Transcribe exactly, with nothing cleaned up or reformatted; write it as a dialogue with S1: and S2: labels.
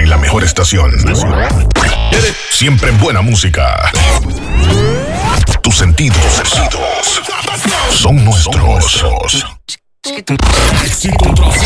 S1: la mejor estación. Siempre buena música. Tus sentidos, tus sentidos son nuestros. Éxito Tráfico.